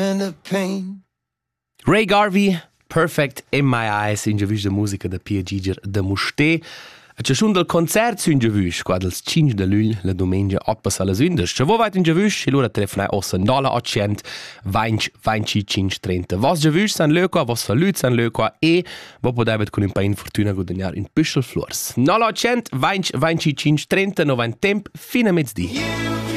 and the pain. Ray Garvey, Perfect in My Eyes, in giavisch de musica da Pia Giger de Musté. E c'è schon del concert su in giavisch, qua dels 5 de luglio, la domenica 8 alla sündes. C'è vo vait in giavisch, e l'ora telefonai ossa 0800 20 25 30. Vos giavisch san löqua, vos salüt san löqua, e vo podevet con un pa infortuna guadagnar in Püschel Flors. 0800 20 25 30, no vain temp, fina mezzdi.